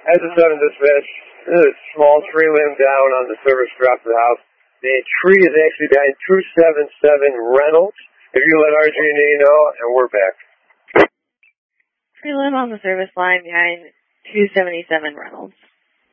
As a 7 dispatch, there's a small tree limb down on the service drop of the house. The tree is actually behind 277 Reynolds. If you let RG&E know, and we're back. Tree limb on the service line behind 277 Reynolds.